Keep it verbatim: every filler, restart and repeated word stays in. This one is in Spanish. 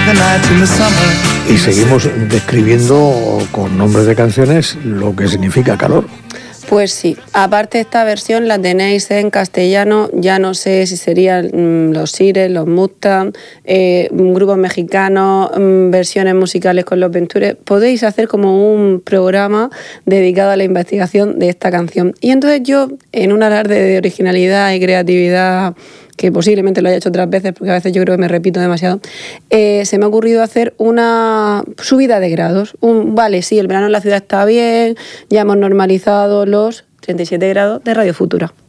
Y seguimos describiendo con nombres de canciones lo que significa calor. Pues sí, aparte esta versión la tenéis en castellano, ya no sé si serían mmm, los Sires, los Mustang, eh, grupos mexicanos, mmm, versiones musicales con los Ventures. Podéis hacer como un programa dedicado a la investigación de esta canción. Y entonces yo, en un alarde de originalidad y creatividad, que posiblemente lo haya hecho otras veces, porque a veces yo creo que me repito demasiado, eh, se me ha ocurrido hacer una subida de grados. Un, vale, sí, el verano en la ciudad está bien, ya hemos normalizado los treinta y siete grados de Radio Futura.